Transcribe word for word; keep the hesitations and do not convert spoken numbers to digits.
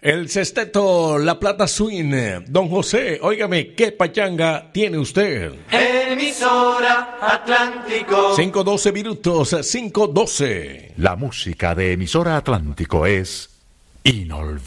El sexteto La Plata Swing. Don José, óigame, ¿qué pachanga tiene usted? Emisora Atlántico. cinco doce minutos, cinco doce. La música de Emisora Atlántico es inolvidable.